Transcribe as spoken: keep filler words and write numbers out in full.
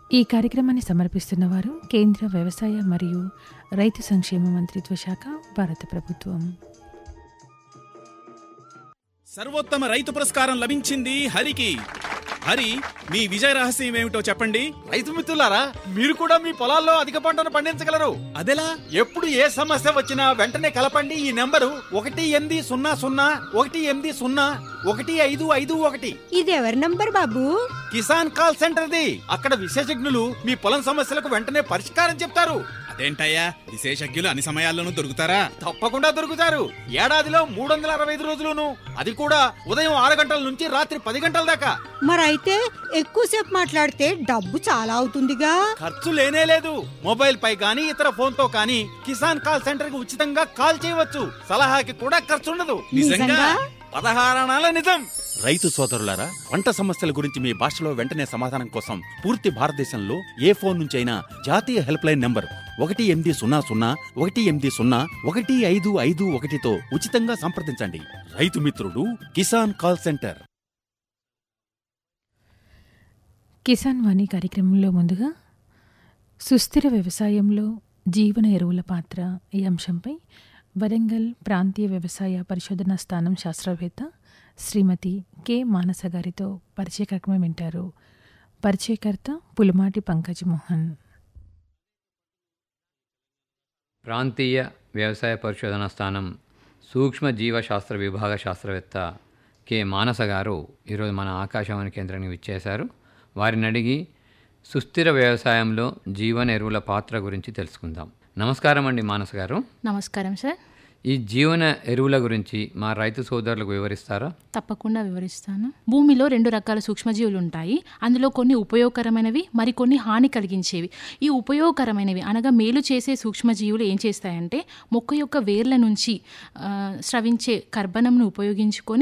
ఈ కార్యక్రమాన్ని సమర్పిస్తున్నవారు కేంద్ర వ్యవసాయ మరియు రైతు సంక్షేమ మంత్రిత్వ శాఖ, భారత ప్రభుత్వం. సర్వోత్తమ రైతు పురస్కారం లభించింది హరికి. హరి, మీ విజయ రహస్యం ఏమిటో చెప్పండి. రైతు మిత్రులారా, మీరు కూడా మీ పొలాల్లో అధిక పంటను పండించగలరు. అదెలా? ఎప్పుడు ఏ సమస్య వచ్చినా వెంటనే కలపండి ఈ నెంబరు ఒకటి ఎనిమిది సున్నా సున్నా ఒకటి ఎనిమిది సున్నా ఒకటి ఐదు ఐదు ఒకటి. ఇది ఎవరి నంబర్ బాబు? కిసాన్ కాల్ సెంటర్ది. అక్కడ విశేషజ్ఞులు మీ పొలం సమస్యలకు వెంటనే పరిష్కారం చెప్తారు. అదేంటయ్యా, విశేషజ్ఞులు అన్ని సమయాల్లోనూ దొరుకుతారా? తప్పకుండా దొరుకుతారు. ఏడాదిలో మూడు వందల అరవై ఐదు రోజులును, అది కూడా ఉదయం ఆరు గంటల నుంచి రాత్రి పది గంటల దాకా. మరైతే ఎక్కువసేపు మాట్లాడితే డబ్బు చాలా అవుతుందిగా. ఖర్చు లేనే లేదు. మొబైల్ పై గానీ ఇతర ఫోన్ తో కానీ కిసాన్ కాల్ సెంటర్ కి ఉచితంగా కాల్ చేయవచ్చు. సలహాకి కూడా ఖర్చు ఉండదు. నిజంగా? పదహారణాల నిజం. రైతు సోదరులారా, పంట సమస్యల గురించి మీ భాషలో వెంటనే సమాధానం కోసం పూర్తి భారతదేశంలో ఏ ఫోన్ నుంచి అయినా జాతీయ హెల్ప్ లైన్ నంబర్ ఒకటి ఎనిమిది సున్నా సున్నా ఒకటి ఎనిమిది సున్నా ఒకటి ఐదు ఐదు ఒకటితో ఉచితంగా సంప్రదించండి. రైతు మిత్రుడు కిసాన్ కాల్ సెంటర్. కిసాన్ వాణి కార్యక్రమంలో ముందుగా సుస్థిర వ్యవసాయంలో జీవన ఎరువుల పాత్ర ఈ అంశంపై వరంగల్ ప్రాంతీయ వ్యవసాయ పరిశోధనా స్థానం శాస్త్రవేత్త శ్రీమతి కె మానస గారితో పరిచయ కార్యక్రమం వింటారు. పరిచయకర్త పులిమాటి పంకజ్ మోహన్. ప్రాంతీయ వ్యవసాయ పరిశోధనా స్థానం సూక్ష్మ జీవశాస్త్ర విభాగ శాస్త్రవేత్త కె మానస గారు ఈరోజు మన ఆకాశవాణి కేంద్రానికి విచ్చేశారు. వారిని అడిగి సుస్థిర వ్యవసాయంలో జీవన ఎరువుల పాత్ర గురించి తెలుసుకుందాం. నమస్కారం అండి మానస గారు. నమస్కారం సార్. ఈ జీవన ఎరువుల గురించి మా రైతు సోదరులకు వివరిస్తారా? తప్పకుండా వివరిస్తాను. భూమిలో రెండు రకాల సూక్ష్మజీవులు ఉంటాయి. అందులో కొన్ని ఉపయోగకరమైనవి, మరికొన్ని హాని కలిగించేవి. ఈ ఉపయోగకరమైనవి అనగా మేలు చేసే సూక్ష్మజీవులు ఏం చేస్తాయంటే మొక్క యొక్క వేర్ల నుంచి స్రవించే కర్బనంను ఉపయోగించుకొని